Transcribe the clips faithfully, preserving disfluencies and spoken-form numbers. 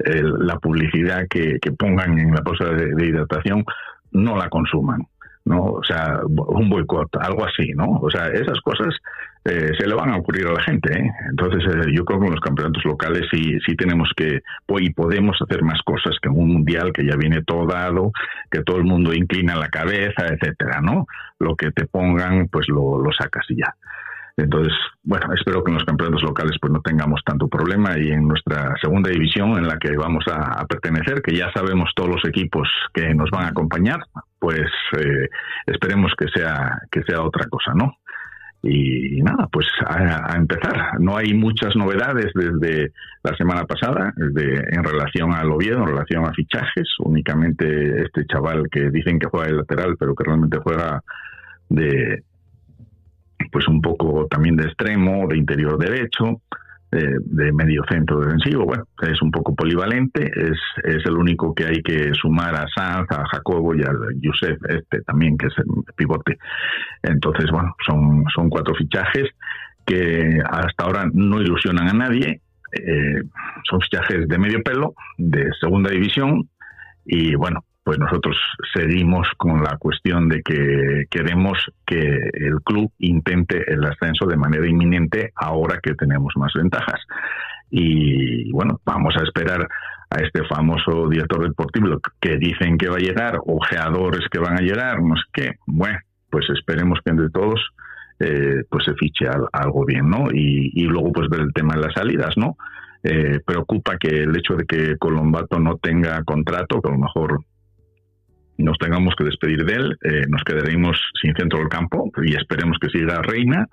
el, la publicidad que, que pongan en la bolsa de, de hidratación no la consuman, ¿no? O sea, un boicot, algo así, ¿no? O sea, esas cosas eh, se le van a ocurrir a la gente, ¿eh? Entonces, eh, yo creo que en los campeonatos locales sí, sí tenemos que, y podemos hacer más cosas que en un mundial que ya viene todo dado, que todo el mundo inclina la cabeza, etcétera, ¿no? Lo que te pongan, pues lo, lo sacas y ya. Entonces, bueno, espero que en los campeonatos locales pues no tengamos tanto problema, y en nuestra segunda división en la que vamos a, a pertenecer, que ya sabemos todos los equipos que nos van a acompañar, pues eh, esperemos que sea que sea otra cosa, ¿no? Y, y nada, pues a, a empezar. No hay muchas novedades desde la semana pasada de, en relación al Oviedo, en relación a fichajes. Únicamente este chaval que dicen que juega de lateral, pero que realmente juega de... pues un poco también de extremo, de interior derecho, eh, de medio centro defensivo. Bueno, es un poco polivalente, es, es el único que hay que sumar a Sanz, a Jacobo y a Youssef, este también, que es el pivote. Entonces, bueno, son, son cuatro fichajes que hasta ahora no ilusionan a nadie. Eh, son fichajes de medio pelo, de segunda división, y bueno, pues nosotros seguimos con la cuestión de que queremos que el club intente el ascenso de manera inminente ahora que tenemos más ventajas. Y bueno, vamos a esperar a este famoso director deportivo que dicen que va a llegar, ojeadores que van a llegar, no sé qué. Bueno, pues esperemos que entre todos eh, pues se fiche al, algo bien, ¿no? Y, y luego pues ver el tema de las salidas, ¿no? Eh, preocupa que el hecho de que Colombato no tenga contrato, que a lo mejor nos tengamos que despedir de él, eh, nos quedaremos sin centro del campo, y esperemos que siga Reina.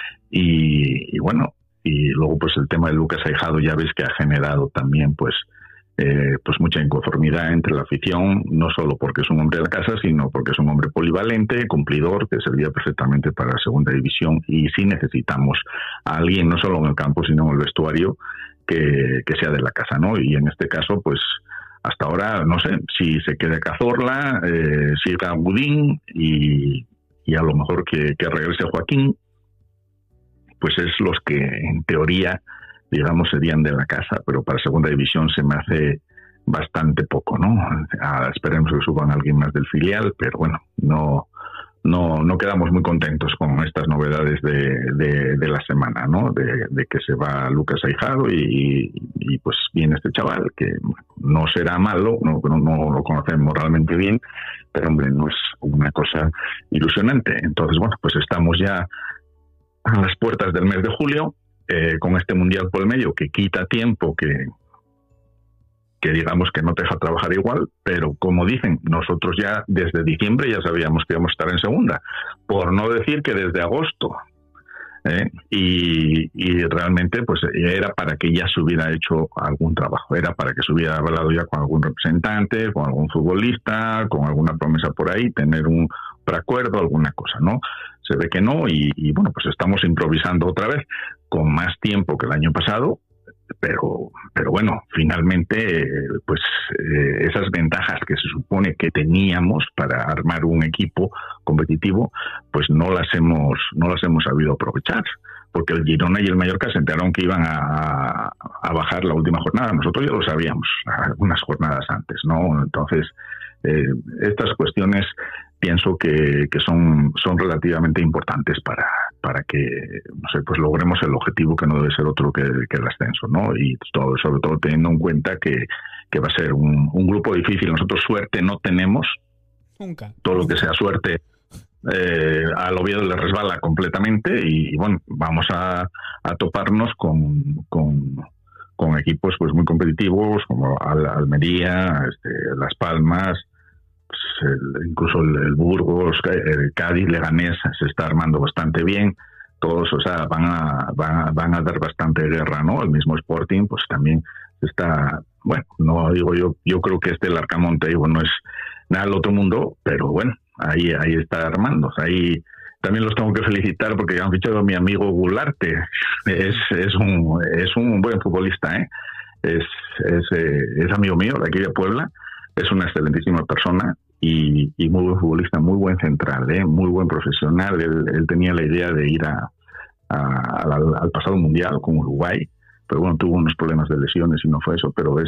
Y, y bueno, y luego pues el tema de Lucas Aijado, ya ves que ha generado también pues eh, pues mucha inconformidad entre la afición, no solo porque es un hombre de la casa, sino porque es un hombre polivalente, cumplidor, que servía perfectamente para la segunda división, y sí necesitamos a alguien, no solo en el campo, sino en el vestuario, que, que sea de la casa, ¿no? Y en este caso, pues hasta ahora, no sé, si se queda Cazorla, eh, siga Budín, y, y a lo mejor que, que regrese Joaquín, pues es los que en teoría, digamos, serían de la casa, pero para segunda división se me hace bastante poco, ¿no? Ah, esperemos que suban a alguien más del filial, pero bueno, no no no quedamos muy contentos con estas novedades de, de, de la semana, ¿no? De, de que se va Lucas Aijado y, y, y pues viene este chaval, que no será malo, no, no, no lo conocemos realmente bien, pero hombre, no es una cosa ilusionante. Entonces, bueno, pues estamos ya a las puertas del mes de julio, eh, con este mundial por el medio que quita tiempo, que que digamos que no te deja trabajar igual, pero como dicen, nosotros ya desde diciembre ya sabíamos que íbamos a estar en segunda, por no decir que desde agosto, ¿eh? y, y realmente pues era para que ya se hubiera hecho algún trabajo, era para que se hubiera hablado ya con algún representante, con algún futbolista, con alguna promesa por ahí, tener un preacuerdo, alguna cosa, ¿no? Se ve que no, y, y bueno, pues estamos improvisando otra vez, con más tiempo que el año pasado, pero pero bueno, finalmente pues eh, esas ventajas que se supone que teníamos para armar un equipo competitivo, pues no las hemos no las hemos sabido aprovechar, porque el Girona y el Mallorca se enteraron que iban a, a bajar la última jornada. Nosotros ya lo sabíamos algunas jornadas antes, ¿no? Entonces eh, estas cuestiones pienso que, que son son relativamente importantes para para que, no sé, pues logremos el objetivo, que no debe ser otro que, que el ascenso, ¿no? Y todo, sobre todo teniendo en cuenta que, que va a ser un, un grupo difícil. Nosotros suerte no tenemos. Nunca. Todo lo que sea suerte eh, al Oviedo le resbala completamente, y, y bueno, vamos a, a toparnos con, con, con equipos pues muy competitivos, como Al, Almería, este, Las Palmas, pues el, incluso el, el Burgos, el Cádiz, Leganés se está armando bastante bien. Todos, o sea, van a, van a van a dar bastante guerra, ¿no? El mismo Sporting, pues también está, bueno, no digo yo, yo creo que este el Arcamonte, digo, no es nada del otro mundo, pero bueno, ahí ahí está armando. Ahí también los tengo que felicitar porque han fichado a mi amigo Gularte. Es es un es un buen futbolista, ¿eh? Es es, eh, es amigo mío de aquí de Puebla. Es una excelentísima persona y, y muy buen futbolista, muy buen central, ¿eh? Muy buen profesional. Él, él tenía la idea de ir a, a, al, al pasado mundial con Uruguay, pero bueno, tuvo unos problemas de lesiones y no fue eso, pero es